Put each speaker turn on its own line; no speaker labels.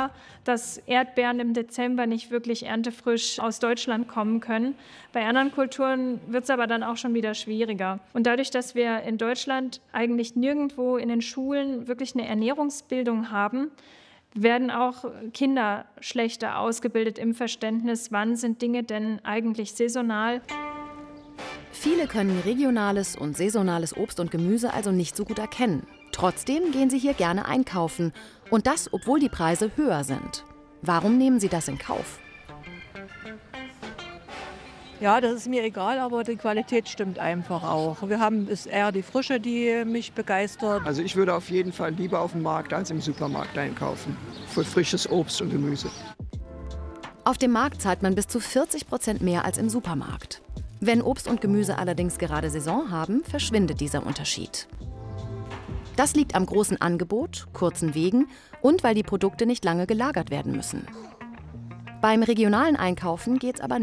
Gefahr, dass Erdbeeren im Dezember nicht wirklich erntefrisch aus Deutschland kommen können. Bei anderen Kulturen wird es aber dann auch schon wieder schwieriger. Und dadurch, dass wir in Deutschland eigentlich nirgendwo in den Schulen wirklich eine Ernährungsbildung haben, werden auch Kinder schlechter ausgebildet im Verständnis, wann sind Dinge denn eigentlich saisonal.
Viele können regionales und saisonales Obst und Gemüse also nicht so gut erkennen. Trotzdem gehen sie hier gerne einkaufen. Und das, obwohl die Preise höher sind. Warum nehmen sie das in Kauf?
Ja, das ist mir egal, aber die Qualität stimmt einfach auch. Es eher die Frische, die mich begeistert.
Also ich würde auf jeden Fall lieber auf dem Markt als im Supermarkt einkaufen. Für frisches Obst und Gemüse.
Auf dem Markt zahlt man bis zu 40% mehr als im Supermarkt. Wenn Obst und Gemüse allerdings gerade Saison haben, verschwindet dieser Unterschied. Das liegt am großen Angebot, kurzen Wegen und weil die Produkte nicht lange gelagert werden müssen. Beim regionalen Einkaufen geht es aber